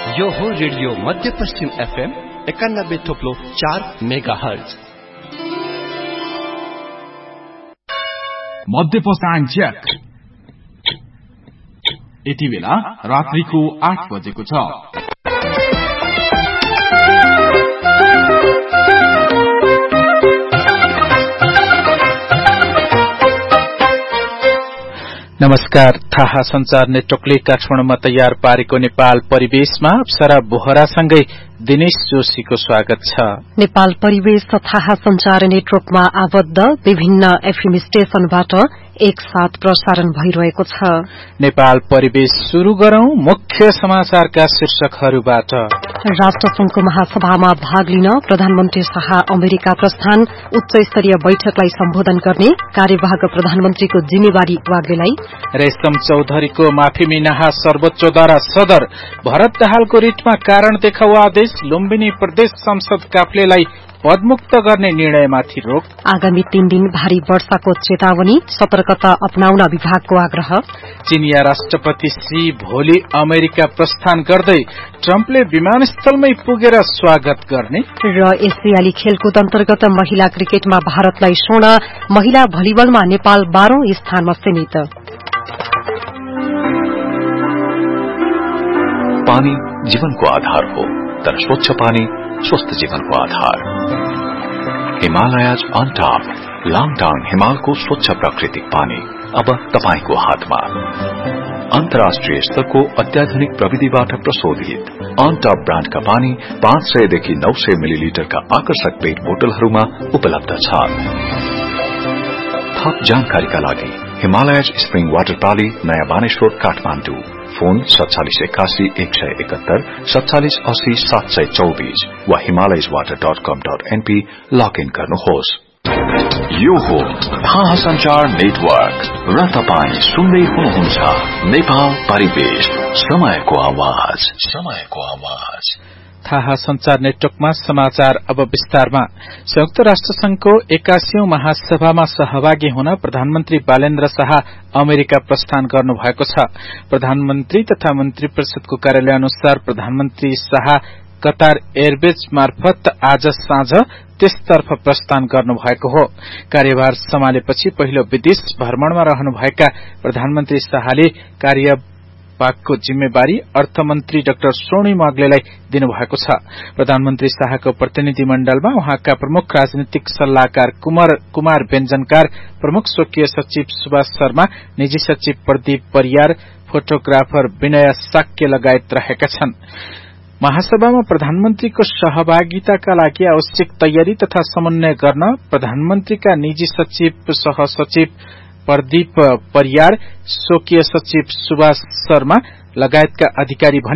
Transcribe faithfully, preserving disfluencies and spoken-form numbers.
यो हो रेडियो मध्यपश्चिम एफएम एकानब्बे थोप्लो चार मेगा हर्ज मध्यपश्चाञ्चक यति बेला रात्रिको आठ बजेको छ। नमस्कार। थाहा संचार नेटवर्कले काठमाडौँमा तयार पारेको नेपाल परिवेशमा अप्सरा बोहरासँगै दिनेश जोशीको स्वागत छ। नेपाल परिवेश थाहा संचार नेटवर्कमा आबद्ध विभिन्न एफएम स्टेशनबाट एक साथ प्रसारण भइरहेको छ। नेपाल परिवेश शुरू गरौं मुख्य समाचारका शीर्षकहरूबाट। राष्ट्रसंघको महासभामा भाग लिन प्रधानमन्त्री शाह अमेरिका प्रस्थान, उच्च स्तरीय बैठकलाई सम्बोधन गर्ने कार्यवाहक प्रधानमन्त्रीको जिम्मेवारी वाग्लेलाई। रेशम चौधरीको माफी मिनाहा सर्वोच्चद्वारा सदर, भरत दाहालको रिटमा कारण देखाउ आदेश, लुम्बिनी प्रदेश संसद काफ्लेलाई पदमुक्त गर्ने निर्णयमाथि रोक। आगामी तीन दिन भारी वर्षाको चेतावनी, सतर्कता अपनाउन विभागको आग्रह। चीनिया राष्ट्रपति शी भोलि अमेरिका प्रस्थान गर्दै ट्रम्पले विमानस्थलमै पुगेर स्वागत गर्ने। र एसियाली खेलकुद अन्तर्गत महिला क्रिकेटमा भारतलाई स्वर्ण, महिला भलिबलमा नेपाल बाह्रौं स्थानमा सीमित। पानी जीवनको आधार हो, तर स्वच्छ पानी स्वस्थ जीवनको आधार। हिमालयज अन टॉप, लाङटाङ हिमालको स्वच्छ प्राकृतिक पानी अब तपाईको हातमा। अन्तर्राष्ट्रिय स्तरको अत्याधुनिक प्रविधिबाट प्रशोधित अन टॉप ब्रान्डका पानी पाँच सय देखि नौ सय मिलिलिटरका आकर्षक पेट बोतलहरूमा उपलब्ध छ। थप जानकारीका लागि हिमालयज स्प्रिङ वाटर प्राली, नयाँ बानेश्वर, काठमाडौँ। फोन सत्तालीस एकासी एक सय एकहत्तर, सत्तालीस अस्सी सात सय चौबीस वा Himalayas water dot com dot NP log in गर्नुहोस्। यो हो थाहा संचार नेटवर्क र तपाईँ सुन्दै हुनुहुन्छ नेपाल परिवेश, समयको आवाज, समयको आवाज। थाहा संचार नेटवर्कमा समाचार अब विस्तारमा। संयुक्त राष्ट्र संघको एकासीौं महासभामा सहभागी हुन प्रधानमन्त्री बालेन्द्र शाह अमेरिका प्रस्थान गर्नुभएको छ। प्रधानमन्त्री तथा मन्त्री परिषदको कार्यालय अनुसार प्रधानमन्त्री शाह कतार एयरवेज मार्फत आज साँझ त्यसतर्फ प्रस्थान गर्नुभएको हो। कार्यभार सम्हालेपछि पहिलो विदेश भ्रमणमा रहनुभएका प्रधानमन्त्री शाहले कार्य को जिम्मेवारी अर्थमन्त्री डाक्टर स्वर्णिम अग्लेलाई दिनुभएको छ। प्रधानमन्त्री शाहको प्रतिनिधि मण्डलमा उहाँका प्रमुख राजनीतिक सल्लाहकार कुमार कुमार व्यञ्जनकार, प्रमुख स्वकीय सचिव सुभाष शर्मा, निजी सचिव प्रदीप परियार, फोटोग्राफर विनय साक्य लगायत रहेका छन्। महासभामा प्रधानमन्त्रीको सहभागिताका लागि आवश्यक तयारी तथा समन्वय गर्न प्रधानमन्त्रीका निजी सचिव सहसचिव प्रदीप परियार, स्वकीय सचिव सुभाष शर्मा लगायतका अधिकारी